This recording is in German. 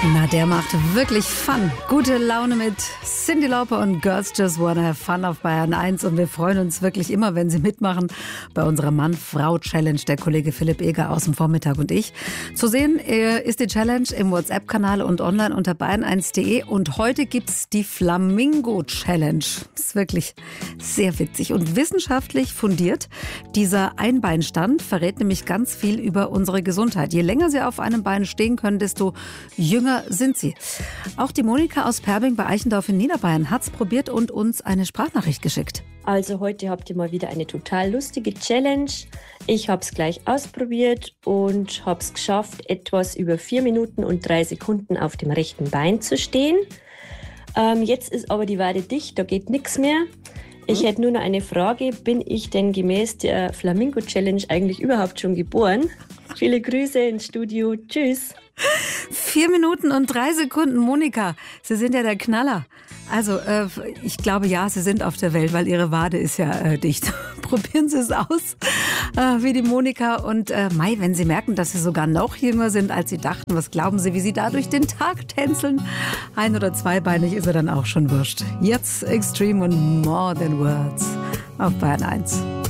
Na, der macht wirklich Fun. Gute Laune mit Cyndi Lauper und Girls Just Wanna Have Fun auf Bayern 1. Und wir freuen uns wirklich immer, wenn Sie mitmachen bei unserer Mann-Frau-Challenge. Der Kollege Philipp Eger aus dem Vormittag und ich. Zu sehen ist die Challenge im WhatsApp-Kanal und online unter bayern1.de. Und heute gibt's die Flamingo-Challenge. Ist wirklich sehr witzig und wissenschaftlich fundiert. Dieser Einbeinstand verrät nämlich ganz viel über unsere Gesundheit. Je länger Sie auf einem Bein stehen können, desto jünger sind Sie. Auch die Monika aus Perbing bei Eichendorf in Niederbayern hat's probiert und uns eine Sprachnachricht geschickt. Also heute habt ihr mal wieder eine total lustige Challenge. Ich habe es gleich ausprobiert und habe es geschafft, etwas über 4 Minuten und 3 Sekunden auf dem rechten Bein zu stehen. Jetzt ist aber die Wade dicht, da geht nichts mehr. Ich hätte nur noch eine Frage. Bin ich denn gemäß der Flamingo-Challenge eigentlich überhaupt schon geboren? Viele Grüße ins Studio. Tschüss. 4 Minuten und 3 Sekunden, Monika. Sie sind ja der Knaller. Also, ich glaube, ja, Sie sind auf der Welt, weil Ihre Wade ist ja dicht. Probieren Sie es aus, wie die Monika. Und Mai, wenn Sie merken, dass Sie sogar noch jünger sind, als Sie dachten, was glauben Sie, wie Sie da durch den Tag tänzeln? 1- oder zweibeinig ist er dann auch schon wurscht. Jetzt Extreme und More Than Words auf Bayern 1.